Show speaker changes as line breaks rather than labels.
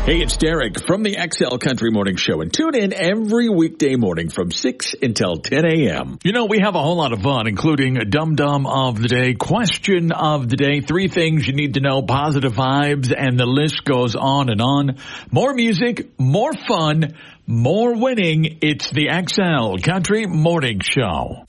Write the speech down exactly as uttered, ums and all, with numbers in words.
Hey, it's Derek from the X L Country Morning Show, and tune in every weekday morning from six until ten a.m.
You know, we have a whole lot of fun, including a Dum Dum of the Day, Question of the Day, three things you need to know, positive vibes, and the list goes on and on. More music, more fun, more winning. It's the X L Country Morning Show.